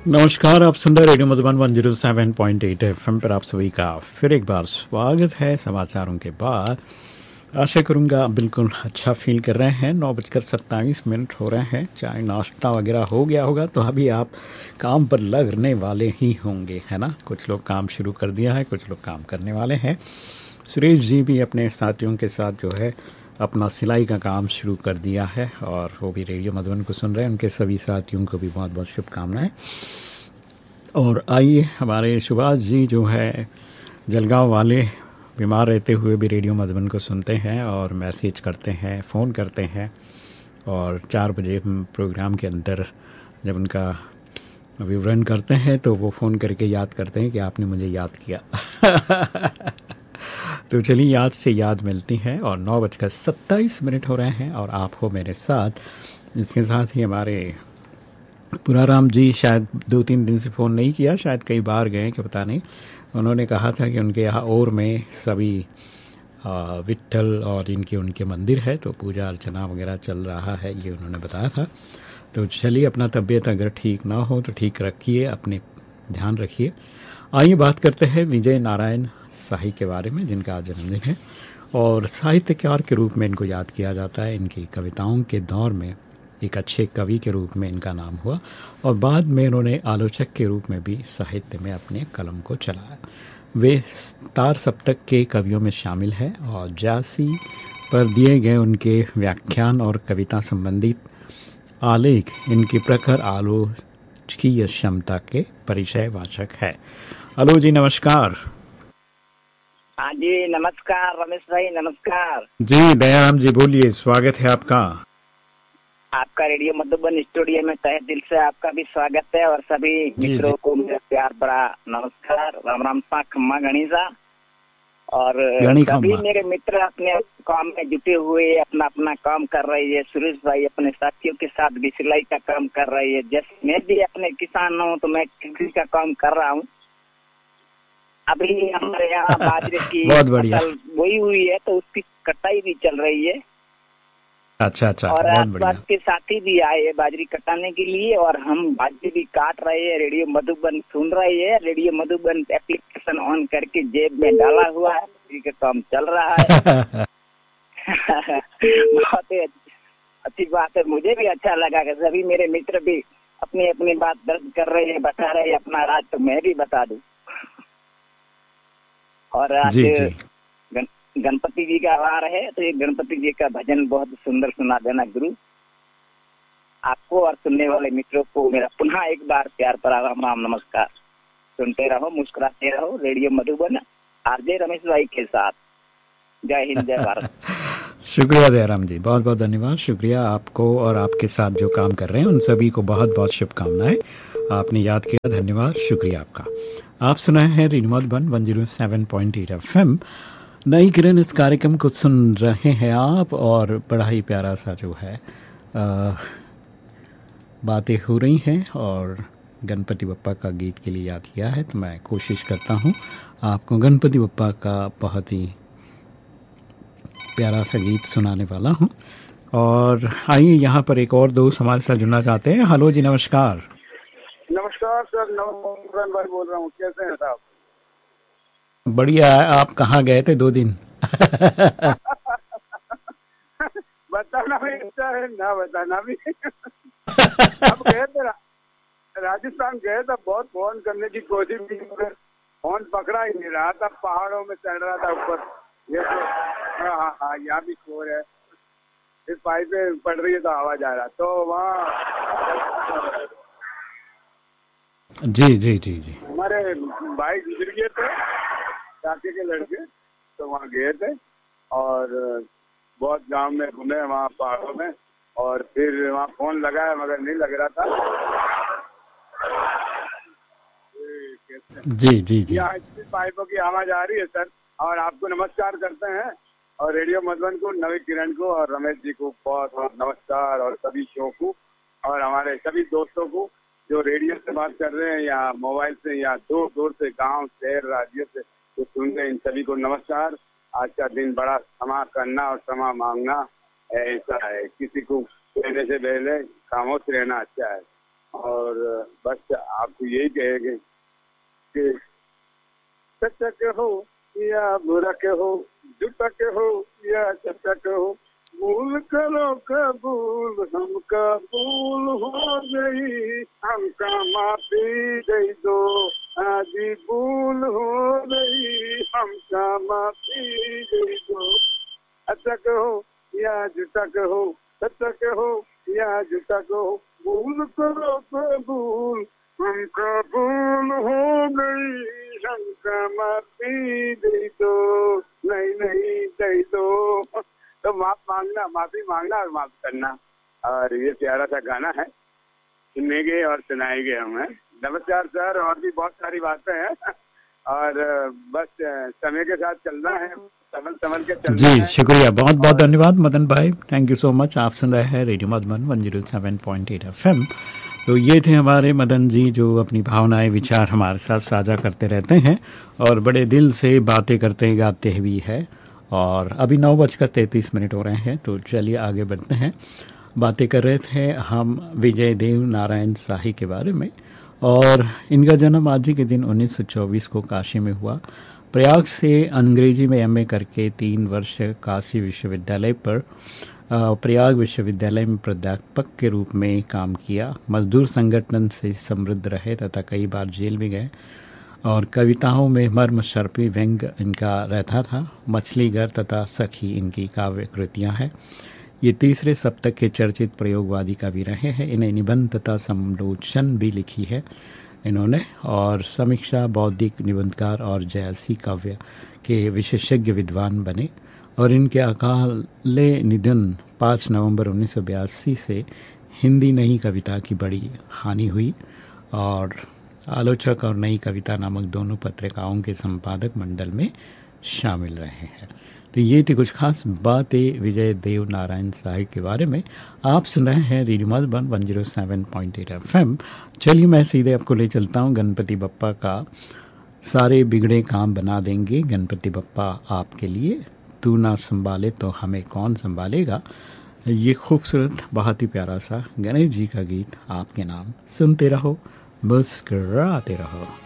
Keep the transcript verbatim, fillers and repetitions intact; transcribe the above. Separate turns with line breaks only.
नमस्कार, आप सुन रहे radio Madhuban one zero seven point eight FM पर आप सभी का फिर एक बार स्वागत है समाचारों के बाद। आशा करूंगा बिल्कुल अच्छा फील कर रहे हैं। नौ बजकर सत्ताईस मिनट हो रहे हैं। चाय नाश्ता वगैरह हो गया होगा तो अभी आप काम पर लगने वाले ही होंगे, है ना। कुछ लोग काम शुरू कर दिया है, कुछ लोग काम करने वाले हैं। सुरेश जी भी अपने साथियों के साथ जो है अपना सिलाई का काम शुरू कर दिया है और वो भी रेडियो मधुबन को सुन रहे हैं। उनके सभी साथियों को भी बहुत बहुत शुभकामनाएं। और आइए, हमारे सुभाष जी जो है जलगांव वाले बीमार रहते हुए भी रेडियो मधुबन को सुनते हैं और मैसेज करते हैं, फ़ोन करते हैं। और चार बजे हम प्रोग्राम के अंदर जब उनका विवरण करते हैं तो वो फ़ोन करके याद करते हैं कि आपने मुझे याद किया। तो चलिए, याद से याद मिलती है। और नौ बजकर सत्ताईस मिनट हो रहे हैं और आप हो मेरे साथ। इसके साथ ही हमारे पुराराम जी शायद दो तीन दिन से फ़ोन नहीं किया, शायद कई बार गए कि पता नहीं। उन्होंने कहा था कि उनके यहाँ और में सभी आ, विट्ठल और इनके उनके मंदिर है तो पूजा अर्चना वगैरह चल रहा है, ये उन्होंने बताया था। तो चलिए, अपना तबीयत अगर ठीक ना हो तो ठीक रखिए, अपने ध्यान रखिए। आइए बात करते हैं विजय नारायण शाही के बारे में, जिनका आज जन्मदिन है और साहित्यकार के रूप में इनको याद किया जाता है। इनकी कविताओं के दौर में एक अच्छे कवि के रूप में इनका नाम हुआ और बाद में इन्होंने आलोचक के रूप में भी साहित्य में अपने कलम को चलाया। वे तार सप्तक के कवियों में शामिल हैं और जासी पर दिए गए उनके व्याख्यान और कविता संबंधित आलेख इनकी प्रखर आलोचकीय क्षमता के परिचयवाचक है। हेलो जी, नमस्कार।
हाँ जी, नमस्कार रमेश भाई, नमस्कार
जी दयाराम जी, बोलिए, स्वागत है आपका।
आपका रेडियो मधुबन स्टूडियो में तहे दिल से आपका भी स्वागत है और सभी मित्रों
जी।
को मेरा प्यार बड़ा नमस्कार, राम राम सा, खम्मा गणिसा। और
गणी
सभी
खम्मा।
मेरे मित्र अपने काम में जुटे हुए अपना अपना काम कर रही है। सुरेश भाई अपने साथियों के साथ भी सिलाई का काम कर रही है। जैसे मैं भी अपने किसान हूँ तो मैं कृषि का काम कर रहा हूँ। अभी हमारे यहाँ बाजरे की
बहुत बढ़िया।
फसल बोई हुई है तो उसकी कटाई भी चल रही है।
अच्छा अच्छा,
और
बहुत
आसपास
बढ़िया।
के साथी भी आए हैं बाजरी कटाने के लिए और हम बाजरी भी काट रहे हैं। रेडियो मधुबन सुन रहे हैं। रेडियो मधुबन एप्लीकेशन ऑन करके जेब में डाला हुआ है, बाजरी का काम चल रहा है। बहुत ही अच्छी बात है। मुझे भी अच्छा लगा कि सभी मेरे मित्र भी अपनी अपनी बात दर्ज कर रहे हैं, बता रहे हैं अपना राज, तो मैं भी बता दूं। और आज
जी जी
गण, गणपति जी का वार है तो ये गणपति जी का भजन बहुत सुंदर सुना देना गुरु। आपको और सुनने वाले मित्रों को मेरा पुनः एक बार प्यार भरा राम राम नमस्कार। सुनते रहो, मुस्कुराते रहो, रेडियो मधुबन आरजे रमेश भाई के साथ। जय हिंद, जय भारत।
शुक्रिया दयाराम जी, बहुत बहुत धन्यवाद। शुक्रिया आपको और आपके साथ जो काम कर रहे हैं उन सभी को बहुत बहुत शुभकामनाएं। आपने याद किया, धन्यवाद, शुक्रिया आपका। आप सुनाए हैं radio Madhuban one zero seven point eight FM. नई किरण, इस कार्यक्रम को सुन रहे हैं आप और बड़ा ही प्यारा सा जो है आ, बातें हो रही हैं और गणपति बप्पा का गीत के लिए याद किया है। तो मैं कोशिश करता हूँ आपको गणपति बप्पा का बहुत ही प्यारा सा गीत सुनाने वाला हूँ। और आइए, यहाँ पर एक और दोस्त हमारे साथ जुड़ना चाहते हैं। हेलो जी, नमस्कार।
नमस्कार सर, नमस्कार भाई बोल रहा हूँ। कैसे हैं साहब?
बढ़िया है। आप कहाँ गए थे दो दिन?
बताना भी अच्छा है, ना बताना भी। अब गए थे राजस्थान, गए था। बहुत फोन करने की कोशिश की मगर फोन पकड़ा ही नहीं रहा था। पहाड़ों में चढ़ रहा था ऊपर। ये तो हाँ हाँ हाँ, यहाँ भी शोर है। इस पाइपें पड़ रही है तो आवाज आ रहा तो वहाँ।
जी जी जी जी।
हमारे भाई गुजर गए थे, चाचे के लड़के, तो वहाँ गए थे और बहुत गांव में घूमे वहाँ पहाड़ों में। और फिर वहाँ फोन लगाया मगर नहीं लग रहा था।
जी जी जी।
यहाँ इतनी पाइपों की आवाज आ रही है सर। और आपको नमस्कार करते हैं और रेडियो मधुबन को, नवी किरण को और रमेश जी को बहुत बहुत नमस्कार, और सभी शो को और हमारे सभी दोस्तों को जो रेडियो से बात कर रहे हैं या मोबाइल से या दूर दूर से, गांव शहर राज्य से जो सुन रहे हैं, इन सभी को नमस्कार। आज का दिन बड़ा क्षमा करना और क्षमा मांगना ऐसा है। किसी को कहने से पहले खामोश रहना अच्छा है। और और बस आपको यही कहेंगे कि सच्चा के हो या बुरा के हो, झूठा के हो या सच्चा के हो, भूल करो कबूल हमका भूल हो गई, हमका माफी दे दो आदि भूल हो गई, हमका माफी दे दो। अच्छा कहो या झूठा कहो, सच्चा कहो या झूठा कहो, भूल करो कबूल हमका भूल हो गई, हमका माफी दे दो, नहीं नहीं दे दो। तो माफ मांगना, माफी मांगना और माफ करना। और ये प्यारा सा गाना है, सुनेंगे और सुनाएंगे हमें। नमस्कार सर, और भी बहुत सारी बातें हैं और बस समय के साथ चलना है, संभल संभल के चलना
जी
है।
शुक्रिया, बहुत बहुत धन्यवाद मदन भाई, थैंक यू सो मच। आप सुन रहे हैं radio Madhuban one zero seven point eight FM. तो ये थे हमारे मदन जी जो अपनी भावनाएं विचार हमारे साथ साझा करते रहते हैं और बड़े दिल से बातें करते गाते भी है। और अभी नौ बजकर तैंतीस मिनट हो रहे हैं, तो चलिए आगे बढ़ते हैं। बातें कर रहे थे हम विजय देव नारायण शाही के बारे में, और इनका जन्म आज ही के दिन उन्नीस सौ चौबीस को काशी में हुआ। प्रयाग से अंग्रेजी में एमए करके तीन वर्ष काशी विश्वविद्यालय पर प्रयाग विश्वविद्यालय में प्राध्यापक के रूप में काम किया। मजदूर संगठन से समृद्ध रहे तथा कई बार जेल भी गए और कविताओं में मर्म शर्पी व्यंग इनका रहता था। मछली घर तथा सखी इनकी काव्य कृतियाँ हैं। ये तीसरे सप्तक के चर्चित प्रयोगवादी कवि रहे हैं। इन्हें निबंध तथा समालोचन भी लिखी है इन्होंने, और समीक्षा, बौद्धिक निबंधकार और जयासी काव्य के विशेषज्ञ विद्वान बने। और इनके अकाले निधन पाँच नवंबर उन्नीस सौ बयासी से हिंदी नई कविता की बड़ी हानि हुई, और आलोचक और नई कविता नामक दोनों पत्रिकाओं के संपादक मंडल में शामिल रहे हैं। तो ये थी कुछ खास बातें विजय देव नारायण शाही के बारे में। आप सुन रहे हैं radio Madhuban one zero seven point eight FM. चलिए मैं सीधे आपको ले चलता हूँ गणपति बप्पा का सारे बिगड़े काम बना देंगे। गणपति बप्पा आपके लिए, तू ना संभाले तो हमें कौन संभालेगा। ये खूबसूरत बहुत ही प्यारा सा गणेश जी का गीत आपके नाम। सुनते रहो, मुस्कुराते रहो।